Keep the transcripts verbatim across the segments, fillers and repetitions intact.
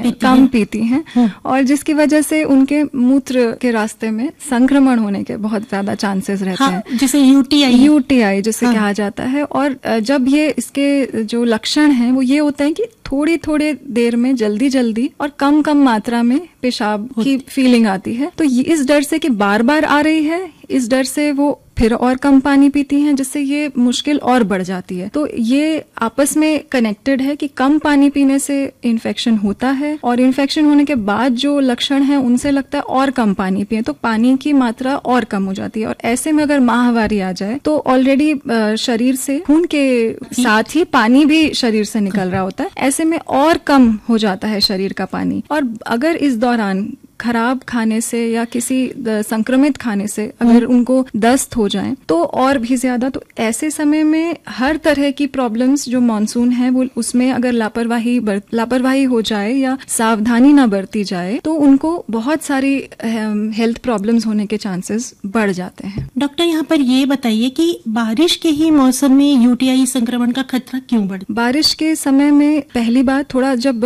कम पीती हैं और जिसकी वजह से उनके मूत्र के रास्ते में संक्रमण होने के बहुत ज्यादा चांसेस रहते हाँ, हैं, जैसे यूटीआई यूटीआई जिसे हाँ। कहा जाता है। और जब ये इसके जो लक्षण हैं वो ये होते हैं कि थोड़ी थोड़ी देर में जल्दी जल्दी और कम कम मात्रा में पेशाब की फीलिंग आती है। तो इस डर से कि बार बार आ रही है, इस डर से वो फिर और कम पानी पीती हैं, जिससे ये मुश्किल और बढ़ जाती है। तो ये आपस में कनेक्टेड है कि कम पानी पीने से इन्फेक्शन होता है और इन्फेक्शन होने के बाद जो लक्षण हैं उनसे लगता है और कम पानी पिए, तो पानी की मात्रा और कम हो जाती है। और ऐसे में अगर माहवारी आ जाए तो ऑलरेडी शरीर से खून के साथ ही पानी भी शरीर से निकल रहा होता है, ऐसे में और कम हो जाता है शरीर का पानी। और अगर इस दौरान खराब खाने से या किसी संक्रमित खाने से अगर उनको दस्त हो जाए तो और भी ज्यादा। तो ऐसे समय में हर तरह की प्रॉब्लम्स जो मॉनसून है वो उसमें अगर लापरवाही लापरवाही हो जाए या सावधानी ना बरती जाए तो उनको बहुत सारी हेल्थ प्रॉब्लम्स होने के चांसेस बढ़ जाते हैं। डॉक्टर, यहाँ पर ये बताइए कि बारिश के ही मौसम में यूटीआई संक्रमण का खतरा क्यों बढ़ता? बारिश के समय में पहली बात, थोड़ा जब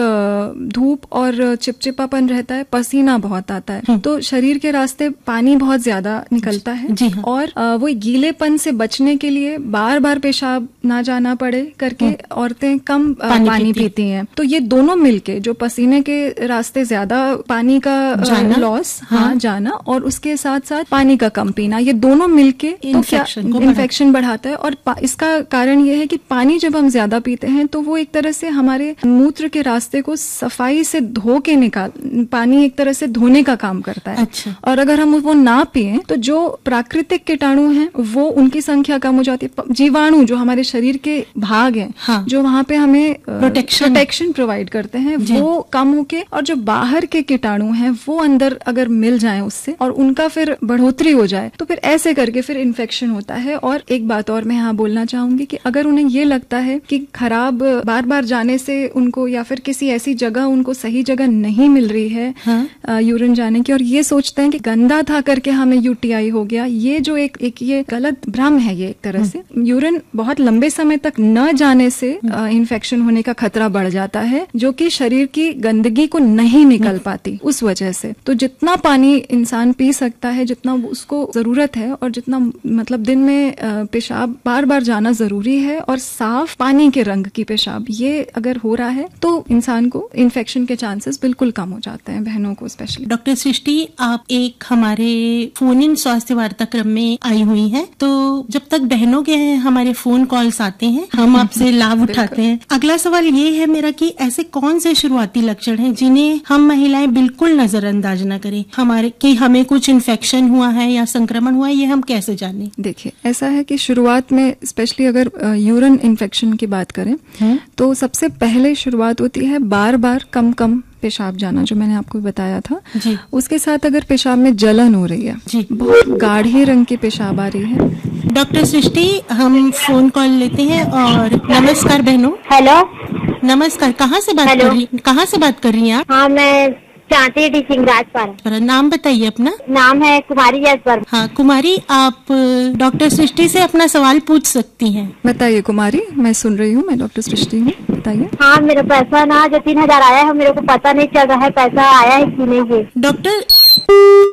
धूप और चिपचिपापन रहता है, पसीना बहुत आता है, तो शरीर के रास्ते पानी बहुत ज्यादा निकलता है। जी हाँ। और वो गीलेपन से बचने के लिए बार बार पेशाब ना जाना पड़े करके औरतें कम पानी, पानी पीती, पीती हैं। तो ये दोनों मिलके, जो पसीने के रास्ते ज्यादा पानी का लॉस हाँ, हाँ जाना और उसके साथ साथ पानी का कम पीना, ये दोनों मिलके तो क्या इन्फेक्शन बढ़ाता है। और इसका कारण ये है कि पानी जब हम ज्यादा पीते हैं तो वो एक तरह से हमारे मूत्र के रास्ते को सफाई से धो के निकाल, पानी एक तरह से धोने का काम करता है। अच्छा। और अगर हम वो ना पिए तो जो प्राकृतिक कीटाणु हैं वो उनकी संख्या कम हो जाती है। जीवाणु जो हमारे शरीर के भाग हैं, हाँ। जो वहाँ पे हमें प्रोटेक्शन प्रोटेक्शन प्रोवाइड करते हैं वो कम होके, और जो बाहर के कीटाणु हैं वो अंदर अगर मिल जाएं उससे और उनका फिर बढ़ोतरी हो जाए तो फिर ऐसे करके फिर इन्फेक्शन होता है। और एक बात और मैं यहाँ बोलना चाहूंगी कि अगर उन्हें ये लगता है कि खराब बार बार जाने से उनको या फिर किसी ऐसी जगह उनको सही जगह नहीं मिल रही है हाँ। यूरिन जाने की, और ये सोचते हैं कि गंदा था करके हमें यूटीआई हो गया, ये जो एक एक ये गलत भ्रम है। ये एक तरह से यूरिन बहुत लंबे समय तक न जाने से इन्फेक्शन होने का खतरा बढ़ जाता है, जो कि शरीर की गंदगी को नहीं निकल पाती उस वजह से। तो जितना पानी इंसान पी सकता है, जितना उसको जरूरत है, और जितना मतलब दिन में पेशाब बार बार जाना जरूरी है, और साफ पानी के रंग की पेशाब, ये अगर हो रहा है तो इंसान को इन्फेक्शन के चांसेस बिल्कुल कम हो जाते हैं, बहनों को स्पेशली। डॉक्टर सृष्टि, आप एक हमारे फोन इन स्वास्थ्य वार्ता क्रम में आई हुई हैं, तो जब तक बहनों के हमारे फोन कॉल्स आते हैं हम आपसे लाभ उठाते हैं। अगला सवाल ये है मेरा कि ऐसे कौन से शुरुआती लक्षण हैं जिन्हें हम महिलाएं बिल्कुल नजरअंदाज न करें, हमारे कि हमें कुछ इन्फेक्शन हुआ है या संक्रमण हुआ है, ये हम कैसे जानें? देखिए, ऐसा है कि शुरुआत में स्पेशली अगर यूरिन इन्फेक्शन की बात करें हुँ? तो सबसे पहले शुरुआत होती है बार बार कम कम पेशाब जाना, जो मैंने आपको बताया था जी। उसके साथ अगर पेशाब में जलन हो रही है जी, बहुत गाढ़े रंग की पेशाब आ रही है। डॉक्टर सृष्टि, हम फोन कॉल लेते हैं। और नमस्कार बहनों। हेलो, नमस्कार। कहाँ से बात कर रही कहाँ से बात कर रही हैं आप? हाँ, मैं चाहती डी सिंह राजपाल। नाम बताइए अपना। नाम है कुमारी जसवर। हाँ कुमारी, आप डॉक्टर सृष्टि से अपना सवाल पूछ सकती हैं। बताइए कुमारी, मैं सुन रही हूँ, मैं डॉक्टर सृष्टि हूँ, बताइए। हाँ, मेरा पैसा ना जो तीन हजार आया है, मेरे को पता नहीं चल रहा है पैसा आया है कि नहीं है। डॉक्टर